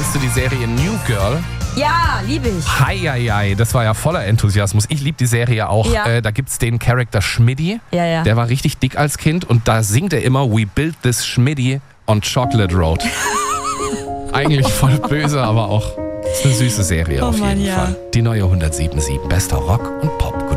Kennst du die Serie New Girl? Ja, liebe ich. Heieiei, das war ja voller Enthusiasmus. Ich liebe die Serie ja auch. Ja. Da gibt's den Charakter Schmidti. Ja. Der war richtig dick als Kind und da singt er immer We built this Schmidti on Chocolate Road. Eigentlich voll böse, aber auch ist eine süße Serie auf jeden Fall. Die neue 107.7 Bester Rock und Pop.